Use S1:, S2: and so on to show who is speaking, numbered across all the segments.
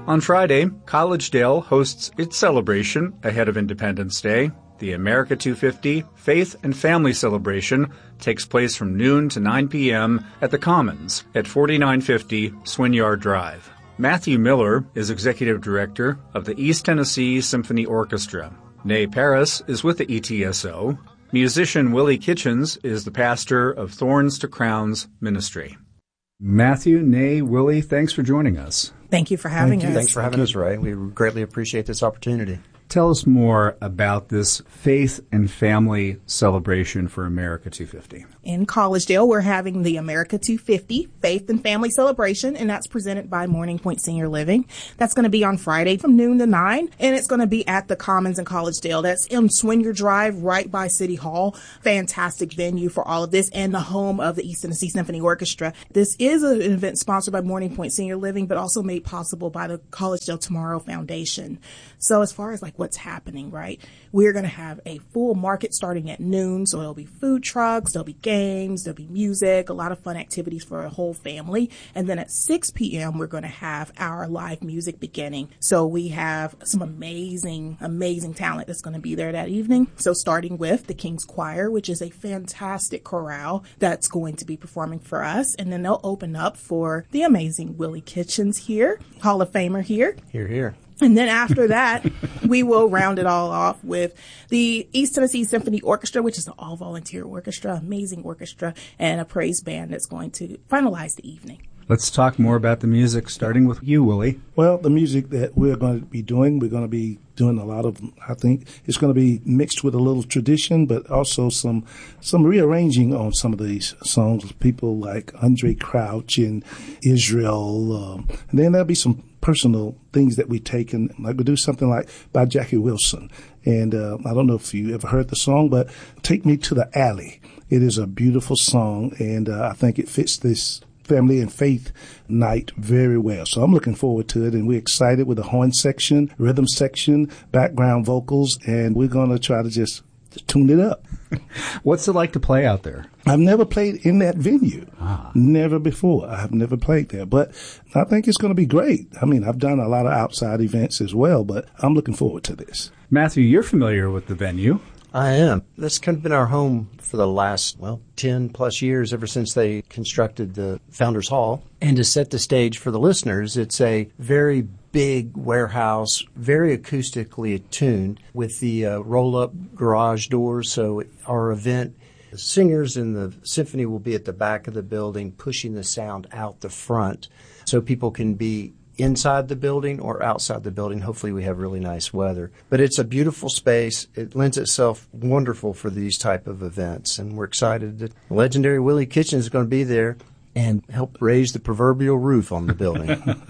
S1: On Friday, Collegedale hosts its celebration ahead of Independence Day. The America 250 Faith and Family Celebration takes place from noon to 9 p.m. at the Commons at 4950 Swinyard Drive. Matthew Miller is Executive Director of the East Tennessee Symphony Orchestra. Nay Paris is with the ETSO. Musician Willie Kitchens is the pastor of Thorns to Crowns Ministry. Matthew, Nay, Willie, thanks for joining us.
S2: Thank you for having us.
S3: Thanks for having us, Ray. We greatly appreciate this opportunity.
S1: Tell us more about this Faith and Family Celebration for America 250.
S2: In Collegedale, we're having the America 250 Faith and Family Celebration, and that's presented by Morning Point Senior Living. That's going to be on Friday from noon to 9, and it's going to be at the Commons in Collegedale. That's in Swinyard Drive, right by City Hall. Fantastic venue for all of this, and the home of the East Tennessee Symphony Orchestra. This is an event sponsored by Morning Point Senior Living, but also made possible by the Collegedale Tomorrow Foundation. So as far as what's happening, right? We're going to have a full market starting at noon. So there'll be food trucks, there'll be games, there'll be music, a lot of fun activities for a whole family. And then at 6 p.m., we're going to have our live music beginning. So we have some amazing talent that's going to be there that evening. So starting with the King's Choir, which is a fantastic chorale that's going to be performing for us. And then they'll open up for the amazing Willie Kitchens here, Hall of Famer here.
S3: Here.
S2: And then after that, we will round it all off with the East Tennessee Symphony Orchestra, which is an all-volunteer orchestra, amazing orchestra, and a praise band that's going to finalize the evening.
S1: Let's talk more about the music, starting with you, Willie.
S4: Well, the music that we're going to be doing, we're going to be doing a lot of, I think, it's going to be mixed with a little tradition, but also some rearranging on some of these songs. People like Andre Crouch and Israel. And then there'll be some personal things that we take, and like we do something like by Jackie Wilson. And I don't know if you ever heard the song, but Take Me to the Alley. It is a beautiful song, and I think it fits this family and faith night very well. So I'm looking forward to it, and we're excited with the horn section, rhythm section, background vocals, and we're going to try to just tune it up.
S1: What's it like to play out there?
S4: I've never played in that venue. Never before. I have never played there, but I think it's going to be great. I mean, I've done a lot of outside events as well, but I'm looking forward to this.
S1: Matthew, you're familiar with the venue.
S3: I am. That's kind of been our home for the last, 10 plus years, ever since they constructed the Founders Hall. And to set the stage for the listeners, it's a very big warehouse, very acoustically attuned with the roll-up garage doors. So our event, the singers and the symphony will be at the back of the building, pushing the sound out the front so people can be inside the building or outside the building. Hopefully we have really nice weather. But it's a beautiful space. It lends itself wonderful for these type of events. And we're excited that legendary Willie Kitchens is going to be there and help raise the proverbial roof on the building.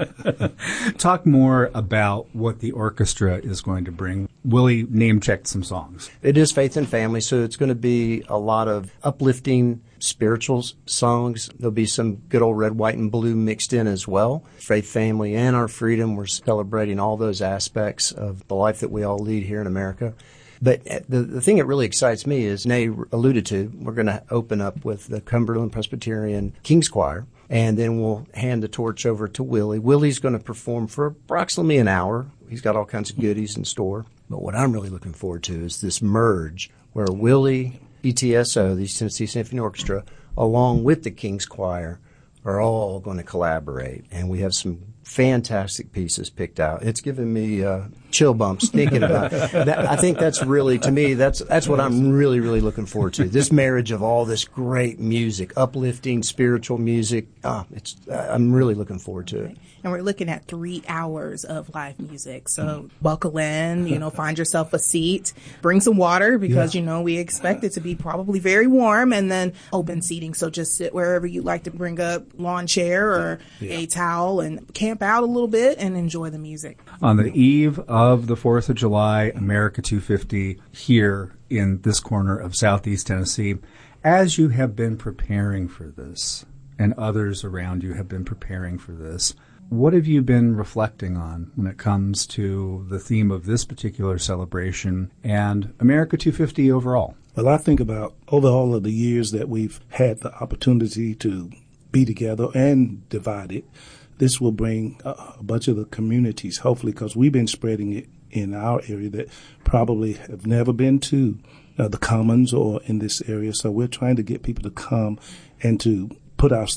S1: Talk more about what the orchestra is going to bring. Willie name-checked some songs.
S3: It is Faith and Family, so it's going to be a lot of uplifting spiritual songs. There'll be some good old red, white, and blue mixed in as well. Faith, family, and our freedom. We're celebrating all those aspects of the life that we all lead here in America. But the thing that really excites me is, Nay alluded to, we're going to open up with the Cumberland Presbyterian King's Choir, and then we'll hand the torch over to Willie. Willie's going to perform for approximately an hour. He's got all kinds of goodies in store. But what I'm really looking forward to is this merge where Willie, ETSO, the East Tennessee Symphony Orchestra, along with the King's Choir, are all going to collaborate. And we have some fantastic pieces picked out. It's given me chill bumps thinking about that. I think that's really, to me, that's what I'm really, really looking forward to. This marriage of all this great music, uplifting spiritual music. I'm really looking forward to it.
S2: And we're looking at 3 hours of live music. So buckle in, find yourself a seat, bring some water because, we expect it to be probably very warm, and then open seating. So just sit wherever you like to bring a lawn chair or a towel and camp out a little bit and enjoy the music.
S1: On the eve of the 4th of July, America 250 here in this corner of Southeast Tennessee, as you have been preparing for this and others around you have been preparing for this, what have you been reflecting on when it comes to the theme of this particular celebration and America 250 overall?
S4: Well, I think about over all of the years that we've had the opportunity to be together and divided, this will bring a bunch of the communities, hopefully, because we've been spreading it in our area that probably have never been to the Commons or in this area. So we're trying to get people to come and to put our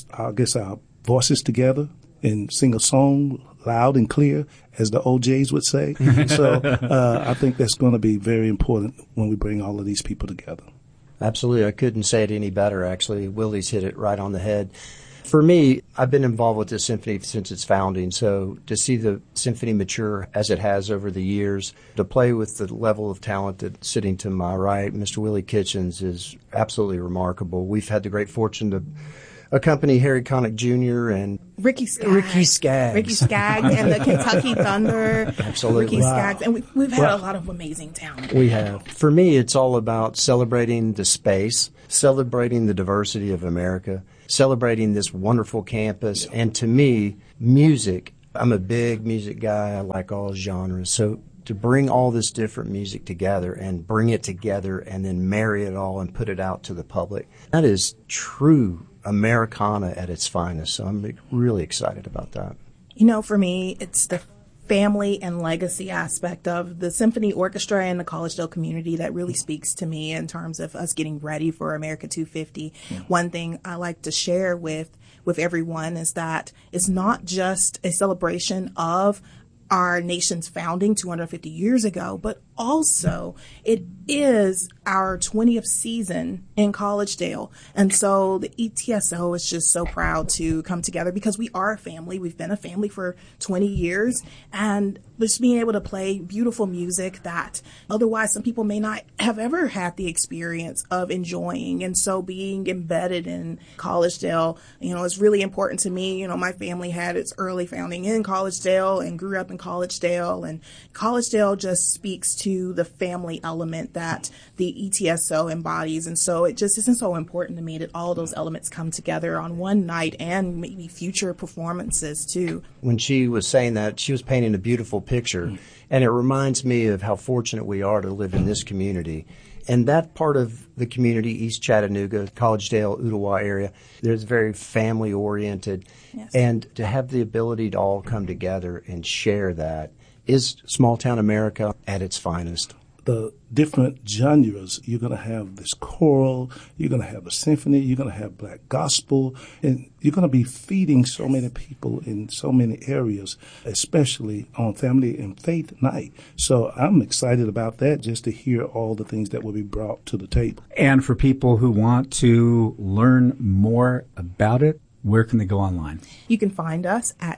S4: voices together and sing a song loud and clear, as the OJs would say. So I think that's going to be very important when we bring all of these people together.
S3: Absolutely. I couldn't say it any better, actually. Willie's hit it right on the head. For me, I've been involved with the symphony since its founding, so to see the symphony mature as it has over the years, to play with the level of talent that's sitting to my right, Mr. Willie Kitchens, is absolutely remarkable. We've had the great fortune to accompany Harry Connick Jr. and
S2: Ricky Skaggs.
S3: Ricky Skaggs
S2: and the Kentucky Thunder.
S3: Absolutely.
S2: Ricky Skaggs. And we've had a lot of amazing talent.
S3: We have. For me, it's all about celebrating the space, celebrating the diversity of America, celebrating this wonderful campus. And to me, music, I'm a big music guy. I like all genres. So to bring all this different music together and bring it together and then marry it all and put it out to the public, that is true Americana at its finest. So I'm really excited about that.
S2: You know, for me, it's the family and legacy aspect of the symphony orchestra and the Collegedale community that really speaks to me in terms of us getting ready for America 250. Yeah. One thing I like to share with everyone is that it's not just a celebration of our nation's founding 250 years ago, but also it is our 20th season in Collegedale. And so the ETSO is just so proud to come together because we are a family. We've been a family for 20 years, and just being able to play beautiful music that otherwise some people may not have ever had the experience of enjoying. And so being embedded in Collegedale, is really important to me. My family had its early founding in Collegedale and grew up in Collegedale, and Collegedale just speaks to the family element that the ETSO embodies. And so it just isn't so important to me that all of those elements come together on one night and maybe future performances too.
S3: When she was saying that, she was painting a beautiful picture, and it reminds me of how fortunate we are to live in this community. And that part of the community, East Chattanooga, Collegedale, Ooltewah area, there's very family oriented.
S2: Yes.
S3: And to have the ability to all come together and share that is small town America at its finest.
S4: The different genres, you're going to have this choral, you're going to have a symphony, you're going to have black gospel, and you're going to be feeding so many people in so many areas, especially on Family and Faith Night. So I'm excited about that, just to hear all the things that will be brought to the table.
S1: And for people who want to learn more about it, where can they go online?
S2: You can find us at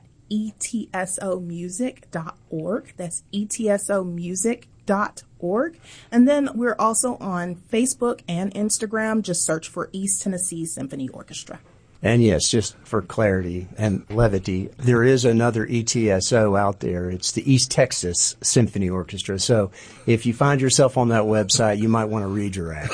S2: etsomusic.org. That's etsomusic.org. And then we're also on Facebook and Instagram. Just search for East Tennessee Symphony Orchestra.
S3: And yes, just for clarity and levity, there is another ETSO out there. It's the East Texas Symphony Orchestra. So if you find yourself on that website, you might want to redirect.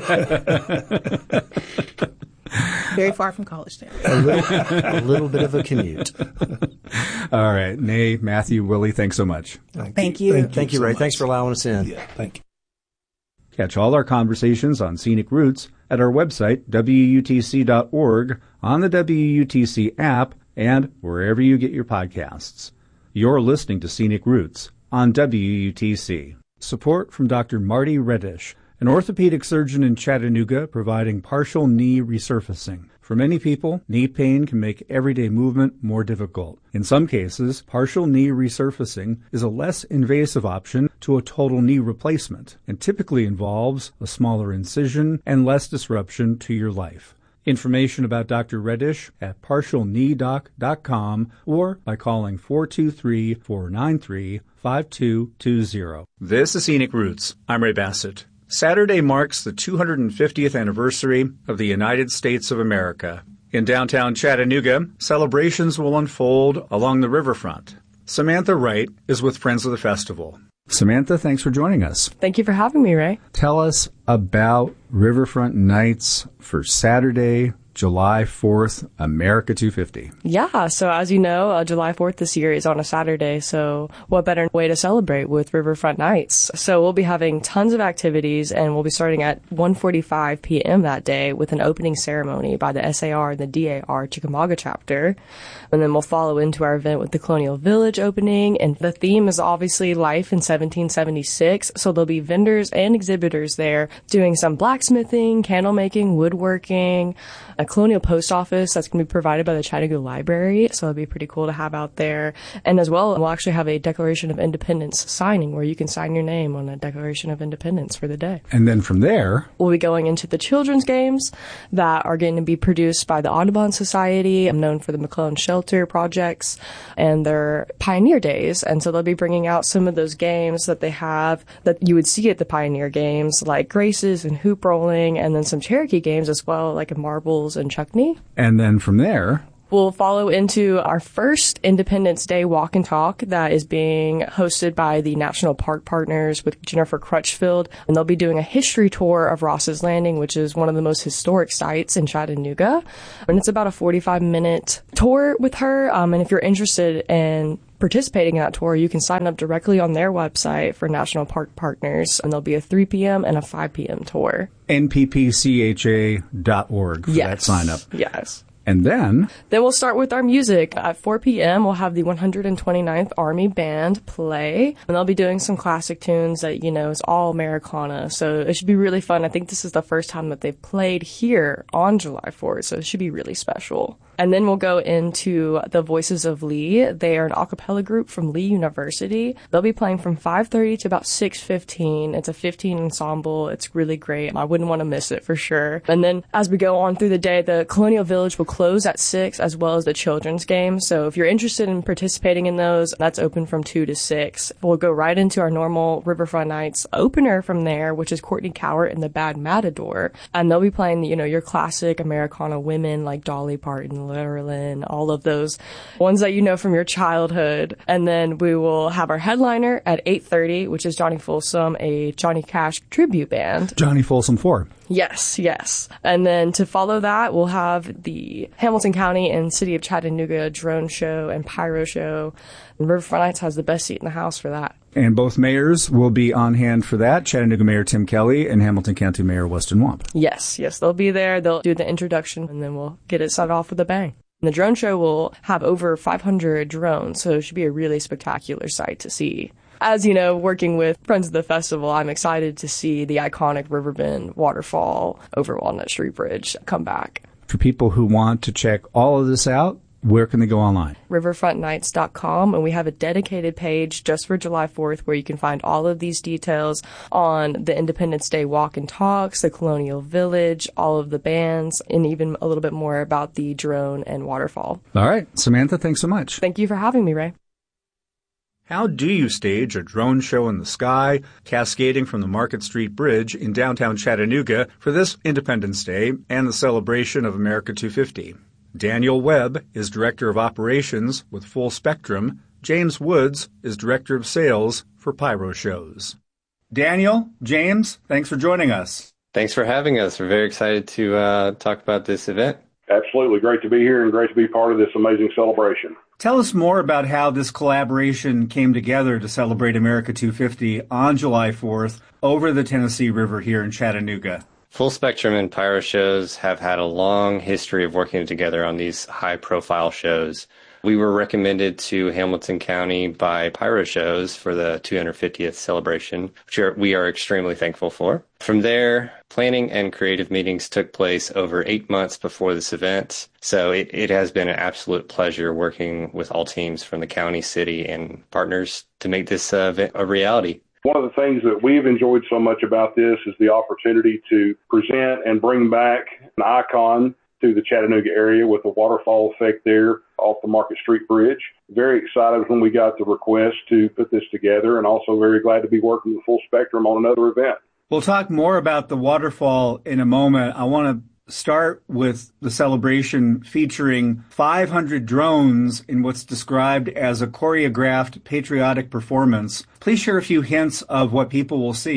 S2: Very far from Collegedale.
S3: A little bit of a commute.
S1: All right. Nay, Matthew, Willie, thanks so much.
S2: Thank you.
S3: Thank you, Ray. Thanks for allowing us in.
S4: Yeah, thank you.
S1: Catch all our conversations on Scenic Roots at our website, WUTC.org, on the WUTC app, and wherever you get your podcasts. You're listening to Scenic Roots on WUTC. Support from Dr. Marty Reddish, an orthopedic surgeon in Chattanooga providing partial knee resurfacing. For many people, knee pain can make everyday movement more difficult. In some cases, partial knee resurfacing is a less invasive option to a total knee replacement and typically involves a smaller incision and less disruption to your life. Information about Dr. Reddish at partialkneedoc.com or by calling 423-493-5220. This is Scenic Roots. I'm Ray Bassett. Saturday marks the 250th anniversary of the United States of America. In downtown Chattanooga, celebrations will unfold along the riverfront. Samantha Wright is with Friends of the Festival. Samantha, thanks for joining us.
S5: Thank you for having me, Ray.
S1: Tell us about Riverfront Nights for Saturday, July 4th, America 250.
S5: Yeah, so as you know, July 4th this year is on a Saturday, so what better way to celebrate with Riverfront Nights? So we'll be having tons of activities, and we'll be starting at 1:45 p.m. that day with an opening ceremony by the SAR and the DAR Chickamauga chapter. And then we'll follow into our event with the Colonial Village opening, and the theme is obviously life in 1776, so there'll be vendors and exhibitors there doing some blacksmithing, candle making, woodworking, a colonial post office that's going to be provided by the Chattanooga Library, so it'll be pretty cool to have out there. And as well, we'll actually have a Declaration of Independence signing where you can sign your name on a Declaration of Independence for the day.
S1: And then from there,
S5: we'll be going into the children's games that are going to be produced by the Audubon Society. I'm known for the McClellan Shelter projects and their Pioneer Days. And so they'll be bringing out some of those games that they have that you would see at the Pioneer Games, like Graces and hoop rolling, and then some Cherokee games as well, like marbles and Chuckney.
S1: And then from there,
S5: we'll follow into our first Independence Day walk and talk that is being hosted by the National Park Partners with Jennifer Crutchfield. And they'll be doing a history tour of Ross's Landing, which is one of the most historic sites in Chattanooga. And it's about a 45-minute tour with her. And if you're interested in participating in that tour, you can sign up directly on their website for National Park Partners, and there'll be a 3 p.m. and a 5 p.m. tour.
S1: nppcha.org for that sign up.
S5: Yes.
S1: And then
S5: we'll start with our music. At 4 p.m., we'll have the 129th Army Band play, and they'll be doing some classic tunes that, you know, is all Americana. So it should be really fun. I think this is the first time that they've played here on July 4th, so it should be really special. And then we'll go into the Voices of Lee. They are an a cappella group from Lee University. They'll be playing from 5:30 to about 6:15. It's a 15 ensemble. It's really great. I wouldn't want to miss it for sure. And then as we go on through the day, the Colonial Village will close at 6, as well as the children's game. So if you're interested in participating in those, that's open from 2 to 6. We'll go right into our normal Riverfront Nights opener from there, which is Courtney Cowart and the Bad Matador. And they'll be playing, you know, your classic Americana women like Dolly Parton, Marilyn, all of those ones that you know from your childhood. And then we will have our headliner at 8:30, which is Johnny Folsom, a Johnny Cash tribute band.
S1: Johnny Folsom 4.
S5: Yes. And then to follow that, we'll have the Hamilton County and City of Chattanooga drone show and pyro show. And Riverfront Nights has the best seat in the house for that.
S1: And both mayors will be on hand for that, Chattanooga Mayor Tim Kelly and Hamilton County Mayor Weston Wamp.
S5: Yes, they'll be there. They'll do the introduction, and then we'll get it set off with a bang. And the drone show will have over 500 drones, so it should be a really spectacular sight to see. As you know, working with Friends of the Festival, I'm excited to see the iconic Riverbend waterfall over Walnut Street Bridge come back.
S1: For people who want to check all of this out, where can they go online?
S5: Riverfrontnights.com, and we have a dedicated page just for July 4th where you can find all of these details on the Independence Day walk and talks, the Colonial Village, all of the bands, and even a little bit more about the drone and waterfall.
S1: All right. Samantha, thanks so much.
S5: Thank you for having me, Ray.
S1: How do you stage a drone show in the sky, cascading from the Market Street Bridge in downtown Chattanooga for this Independence Day and the celebration of America 250? Daniel Webb is Director of Operations with Full Spectrum. James Woods is Director of Sales for Pyro Shows. Daniel, James, thanks for joining us.
S6: Thanks for having us. We're very excited to talk about this event.
S7: Absolutely. Great to be here and great to be part of this amazing celebration.
S1: Tell us more about how this collaboration came together to celebrate America 250 on July 4th over the Tennessee River here in Chattanooga.
S6: Full Spectrum and Pyro Shows have had a long history of working together on these high-profile shows. We were recommended to Hamilton County by Pyro Shows for the 250th celebration, which we are extremely thankful for. From there, planning and creative meetings took place over 8 months before this event. So it has been an absolute pleasure working with all teams from the county, city, and partners to make this event a reality.
S7: One of the things that we've enjoyed so much about this is the opportunity to present and bring back an icon to the Chattanooga area with a waterfall effect there off the Market Street Bridge. Very excited when we got the request to put this together, and also very glad to be working with Full Spectrum on another event.
S1: We'll talk more about the waterfall in a moment. I want to start with the celebration featuring 500 drones in what's described as a choreographed patriotic performance. Please share a few hints of what people will see.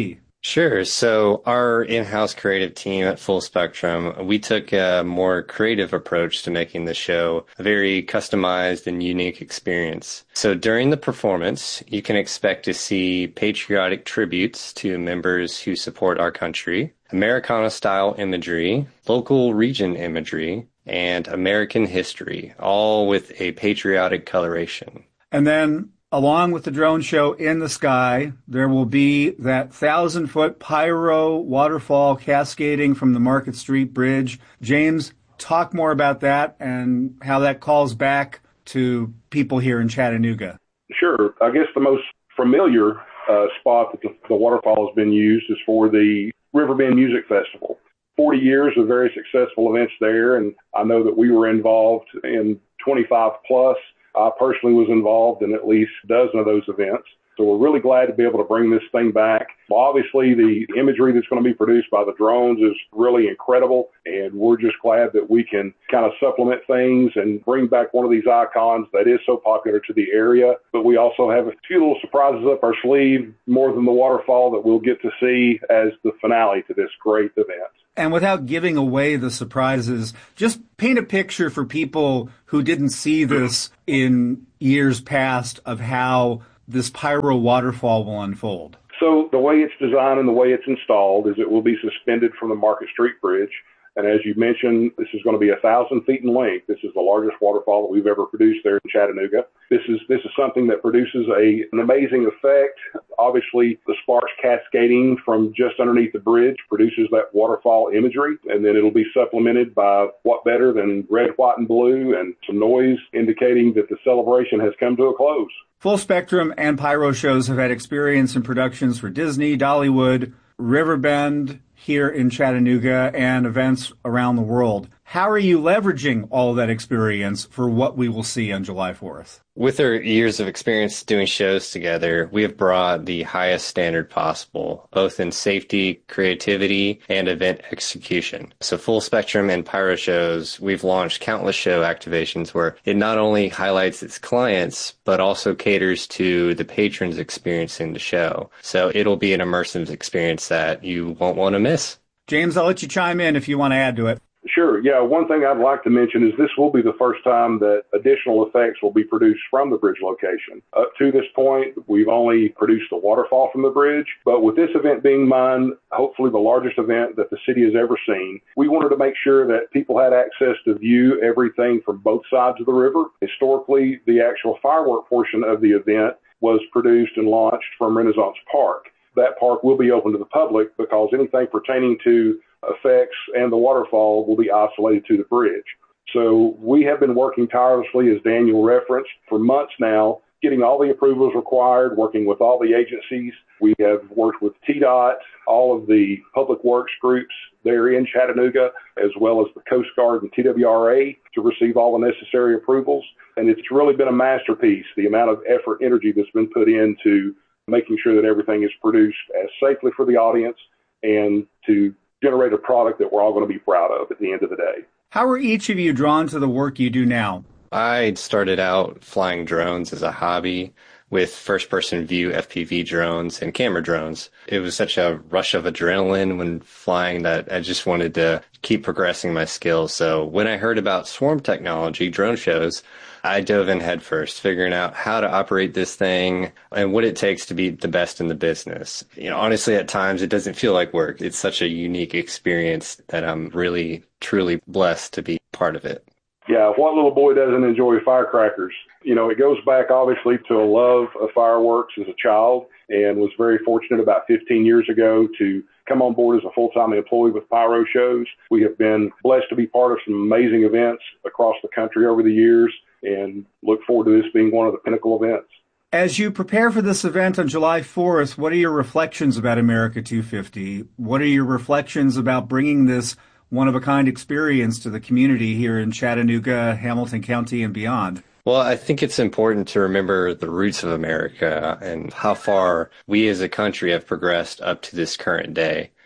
S6: Sure. So our in-house creative team at Full Spectrum, we took a more creative approach to making the show a very customized and unique experience. So during the performance, you can expect to see patriotic tributes to members who support our country, Americana-style imagery, local region imagery, and American history, all with a patriotic coloration.
S1: And then, along with the drone show in the sky, there will be that 1,000-foot pyro waterfall cascading from the Market Street Bridge. James, talk more about that and how that calls back to people here in Chattanooga.
S7: Sure. I guess the most familiar spot that the waterfall has been used is for the Riverbend Music Festival. 40 years of very successful events there, and I know that we were involved in 25 plus. I personally was involved in at least a dozen of those events. So we're really glad to be able to bring this thing back. Obviously, the imagery that's going to be produced by the drones is really incredible, and we're just glad that we can kind of supplement things and bring back one of these icons that is so popular to the area. But we also have a few little surprises up our sleeve, more than the waterfall, that we'll get to see as the finale to this great event.
S1: And without giving away the surprises, just paint a picture for people who didn't see this in years past of how this pyro waterfall will unfold.
S7: So the way it's designed and the way it's installed is it will be suspended from the Market Street Bridge. And as you mentioned, this is going to be 1,000 feet in length. This is the largest waterfall that we've ever produced there in Chattanooga. This is something that produces an amazing effect. Obviously, the sparks cascading from just underneath the bridge produces that waterfall imagery, and then it'll be supplemented by what better than red, white, and blue, and some noise indicating that the celebration has come to a close.
S1: Full Spectrum and Pyro shows have had experience in productions for Disney, Dollywood, Riverbend, here in Chattanooga, and events around the world. How are you leveraging all of that experience for what we will see on July 4th?
S6: With our years of experience doing shows together, we have brought the highest standard possible, both in safety, creativity, and event execution. So Full Spectrum and Pyro shows, we've launched countless show activations where it not only highlights its clients, but also caters to the patrons experiencing the show. So it'll be an immersive experience that you won't want to miss.
S1: James, I'll let you chime in if you want to add to it.
S7: Sure. Yeah. One thing I'd like to mention is this will be the first time that additional effects will be produced from the bridge location. Up to this point, we've only produced the waterfall from the bridge, but with this event being mine, hopefully the largest event that the city has ever seen, we wanted to make sure that people had access to view everything from both sides of the river. Historically, the actual firework portion of the event was produced and launched from Renaissance Park. That park will be open to the public because anything pertaining to effects and the waterfall will be isolated to the bridge. So we have been working tirelessly, as Daniel referenced, for months now, getting all the approvals required, working with all the agencies. We have worked with TDOT, all of the public works groups there in Chattanooga, as well as the Coast Guard and TWRA to receive all the necessary approvals. And it's really been a masterpiece, the amount of effort, energy that's been put into making sure that everything is produced as safely for the audience and to generate a product that we're all going to be proud of at the end of the day.
S1: How are each of you drawn to the work you do now?
S6: I started out flying drones as a hobby with first-person view FPV drones and camera drones. It was such a rush of adrenaline when flying that I just wanted to keep progressing my skills. So when I heard about swarm technology, drone shows, I dove in head first, figuring out how to operate this thing and what it takes to be the best in the business. You know, honestly, at times it doesn't feel like work. It's such a unique experience that I'm really, truly blessed to be part of it.
S7: Yeah, what little boy doesn't enjoy firecrackers? You know, it goes back obviously to a love of fireworks as a child, and was very fortunate about 15 years ago to come on board as a full-time employee with Pyro shows. We have been blessed to be part of some amazing events across the country over the years, and look forward to this being one of the pinnacle events.
S1: As you prepare for this event on July 4th, what are your reflections about America 250? What are your reflections about bringing this one-of-a-kind experience to the community here in Chattanooga, Hamilton County, and beyond?
S6: Well, I think it's important to remember the roots of America and how far we as a country have progressed up to this current day.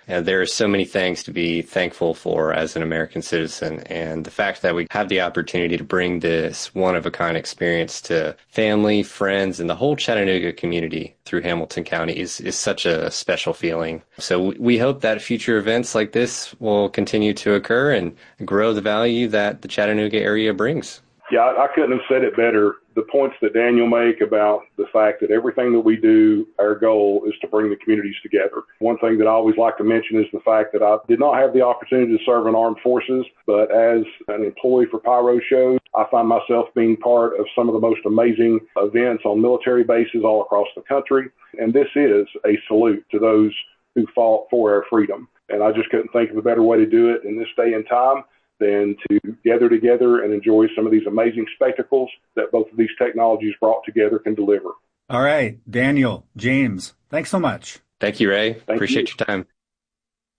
S6: there are so many things to be thankful for as an American citizen. And the fact that we have the opportunity to bring this one-of-a-kind experience to family, friends, and the whole Chattanooga community through Hamilton County is such a special feeling. So we hope that future events like this will continue to occur and grow the value that the Chattanooga area brings.
S7: Yeah, I couldn't have said it better. The points that Daniel make about the fact that everything that we do, our goal is to bring the communities together. One thing that I always like to mention is the fact that I did not have the opportunity to serve in armed forces, but as an employee for Pyro Shows, I find myself being part of some of the most amazing events on military bases all across the country. And this is a salute to those who fought for our freedom. And I just couldn't think of a better way to do it in this day and time than to gather together and enjoy some of these amazing spectacles that both of these technologies brought together can deliver.
S1: All right, Daniel, James, thanks so much.
S6: Thank you, Ray. Appreciate your time.